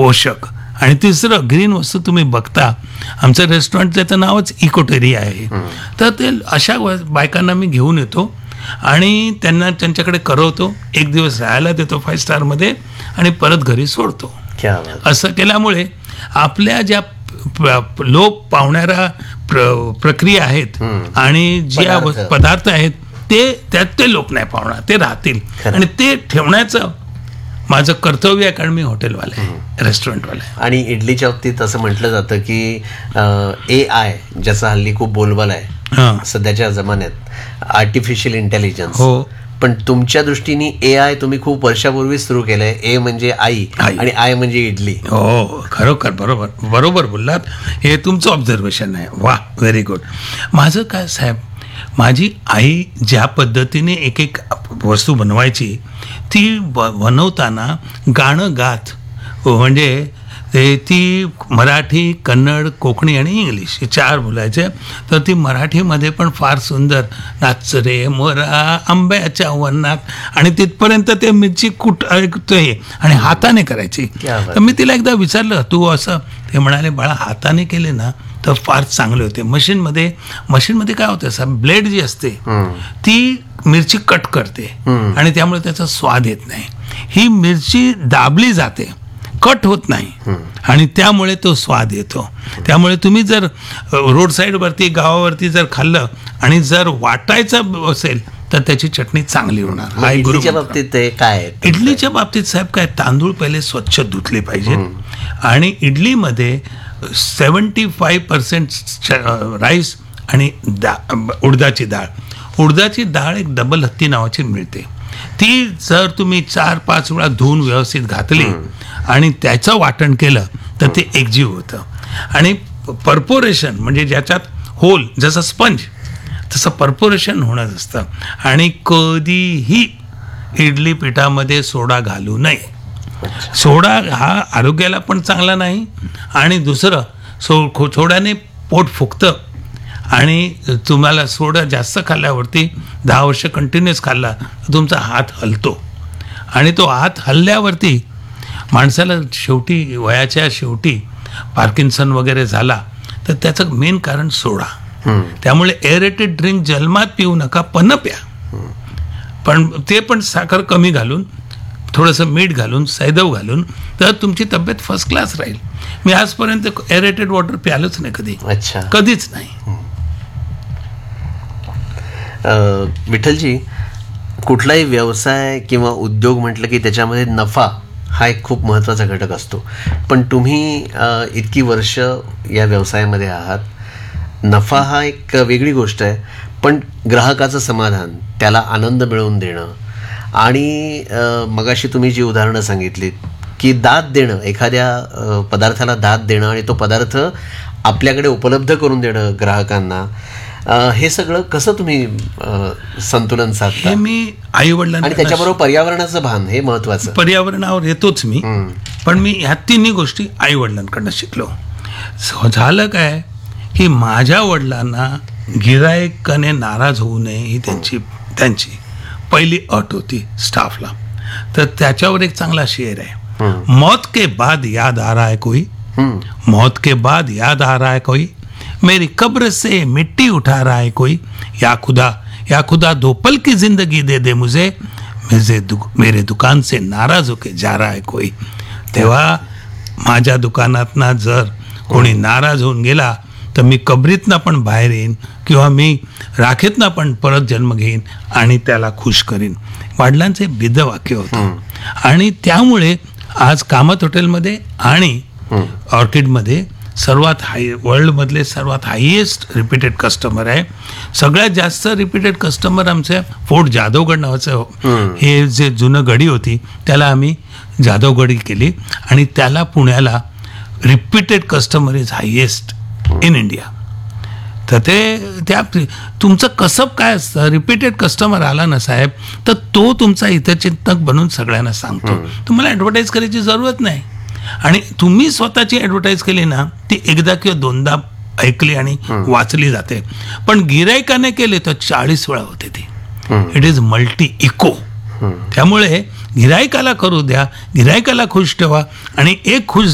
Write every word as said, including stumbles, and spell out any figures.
पोषक. आणि तिसरं ग्रीन वस्तू तुम्ही बघता, आमचं रेस्टॉरंट त्याचं नावच इकोटेरिया आहे. तर ते अशा बायकांना मी घेऊन येतो आणि त्यांना त्यांच्याकडे करवतो, एक दिवस राहायला देतो फाईव्ह स्टारमध्ये आणि परत घरी सोडतो. असं केल्यामुळे आपल्या ज्या लोक पावणाऱ्या प्र प्रक्रिया आहेत आणि ज्या पदार्थ आहेत ते त्यात ते लोक नाही पावणार, ते राहतील. आणि ते ठेवण्याचं माझं कर्तव्य आहे, कारण मी हॉटेलवाला आहे, रेस्टॉरंटवाला आहे. आणि इडलीच्या बाबतीत असं म्हटलं जातं की ए आय ज्याचा हल्ली खूप बोलबाला आहे सध्याच्या जमान्यात, आर्टिफिशियल इंटेलिजन्स. हो. पण तुमच्या दृष्टीने ए आय तुम्ही खूप वर्षापूर्वी सुरू केलंय. ए म्हणजे आई आणि आय म्हणजे इडली. हो, खरोखर बरोबर बरोबर बोललात. हे तुमचं ऑब्झर्वेशन आहे. वा, व्हेरी गुड. माझं काय साहेब, माझी आई ज्या पद्धतीने एक एक वस्तू बनवायची, ती बनवताना गाणं गात, म्हणजे ते ती मराठी, कन्नड, कोकणी आणि इंग्लिश हे चार बोलायचे. तर ती मराठीमध्ये पण फार सुंदर, नाच रे मोरा आंब्याच्या वनात, आणि तिथपर्यंत ते मिरची कुट ऐकतोय आणि हाताने करायची. तर मी तिला एकदा विचारलं, तू असं, ते म्हणाले, बाळा हाताने केले ना तर फार चांगले होते. मशीनमध्ये मशीनमध्ये काय होतं, असं ब्लेड जी असते ती मिरची कट करते आणि त्यामुळे त्याचा स्वाद येत नाही. ही मिरची दाबली जाते, कट होत नाही, आणि त्यामुळे तो स्वाद येतो. त्यामुळे तुम्ही जर रोड साईडवरती, गावावरती जर खाल्लं आणि जर वाटायचं असेल तर त्याची चटणी चांगली होणार. इडलीच्या बाबतीत काय? इडलीच्या बाबतीत साहेब काय, तांदूळ पहिले स्वच्छ धुतले पाहिजेत आणि इडलीमध्ये सेवन्टी फाईव्ह पर्सेंट राईस आणि दा उडदाची डाळ. उडदाची डाळ एक डबल हत्ती नावाची मिळते. ती जर तुम्ही चार पाच वेळा धुवून व्यवस्थित घातली आणि त्याचं वाटण केलं तर ते एकजीव होतं. आणि पर्पोरेशन म्हणजे ज्याच्यात होल, जसं स्पंज तसं पर्पोरेशन होणं असतं. आणि कधीही इडली पिठामध्ये सोडा घालू नये. सोडा हा आरोग्याला पण चांगला नाही, आणि दुसरं सो सोड्याने पोट फुगतं, आणि तुम्हाला सोडा जास्त खाल्ल्यावरती दहा वर्ष कंटिन्युअस खाल्ला तर तुमचा हात हलतो, आणि तो हात हलल्यावरती माणसाला शेवटी वयाच्या शेवटी पार्किन्सन वगैरे झाला तर त्याचं मेन कारण सोडा. त्यामुळे एअरेटेड ड्रिंक जन्मात पिऊ नका, पण प्या, पण ते पण साखर कमी घालून, थोडंसं मीठ घालून, सैदव घालून, तर तुमची तब्येत फर्स्ट क्लास राहील. मी आजपर्यंत एअरेटेड वॉटर प्यालंच नाही कधी. अच्छा. कधीच नाही. विठ्ठलजी, कुठलाही व्यवसाय किंवा उद्योग म्हटलं की त्याच्यामध्ये नफा हा एक खूप महत्त्वाचा घटक असतो. पण तुम्ही इतकी वर्ष या व्यवसायामध्ये आहात, नफा हा एक वेगळी गोष्ट आहे, पण ग्राहकाचं समाधान, त्याला आनंद मिळवून देणं, आणि मगाशी तुम्ही जी उदाहरणं सांगितलीत की दाद देणं, एखाद्या पदार्थाला दाद देणं आणि तो पदार्थ आपल्याकडे उपलब्ध करून देणं ग्राहकांना, हे सगळं कसं तुम्ही संतुलन साधता? हे मी आई वडिलांना, आणि त्याच्याबरोबर पर्यावरणाचं भान, हे महत्वाचं. पर्यावरणावर येतोच मी, पण मी ह्या तिन्ही गोष्टी आई वडिलांकडनं शिकलो. झालं काय की माझ्या वडिलांना गिरायकाने नाराज होऊ नये ही त्यांची त्यांची पहिली अट होती स्टाफला. तर त्याच्यावर एक चांगला शेर आहे, मौत के बाद याद आ रहा है कोई, मौत के बाद याद आ रहा है कोई, मेरी कब्र से मिट्टी उठा रहा है कोई, या खुदा या खुदा दो पल की जिंदगी दे दे मुझे, मेरे दु, मेरे दुकान से नाराज होके जा रहा है कोई. तेव्हा माझ्या दुकानातना जर कोणी नाराज होऊन गेला तर मी कबरीतनं पण बाहेर येईन, किंवा मी राखेतनं पण परत जन्म घेईन आणि त्याला खुश करीन. वडिलांचे बिद्ध वाक्य होतं. आणि त्यामुळे आज कामत हॉटेलमध्ये आणि ऑर्किडमध्ये सर्वात हाय, वर्ल्डमधले सर्वात हायेस्ट रिपीटेड कस्टमर आहे. सगळ्यात जास्त रिपीटेड कस्टमर आमचे फोर्ट जाधवगड नावाचं, हे जे जुनं गडी होती त्याला आम्ही जाधवगडी केली, आणि त्याला पुण्याला repeated customer is highest in India. तर ते त्या तुमचं कसब काय असतं, रिपीटेड कस्टमर आला ना साहेब तर तो तुमचा हितचिंतक बनून सगळ्यांना सांगतो. तुम्हाला ॲडव्हर्टाईज करायची जरूरत नाही, आणि तुम्ही स्वतःची ॲडव्हर्टाईज केली ना ती एकदा किंवा दोनदा ऐकली आणि वाचली जाते, पण गिरायकाने केले तर चाळीस वेळा होते ती. It is multi eco. त्यामुळे गिरायकाला करू द्या, गिरायकाला खुश ठेवा, आणि एक खुश